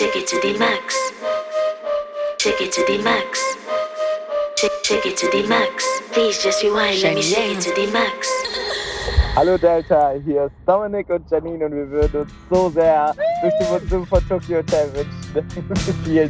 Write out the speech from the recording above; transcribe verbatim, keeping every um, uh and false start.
Shake it to the max. Shake it to the max. Shake, shake it to the max. Please just rewind, let me shake it to the max. Hallo Delta, hier ist Dominik und Janine und wir würden uns so sehr durch die Monsun von Tokyo Hotel wünschen. Vielen